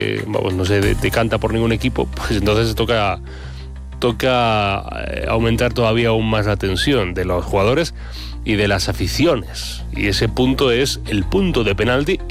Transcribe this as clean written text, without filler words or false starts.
no se decanta por ningún equipo, pues entonces toca aumentar todavía aún más la tensión de los jugadores y de las aficiones. Y ese punto es el punto de penalti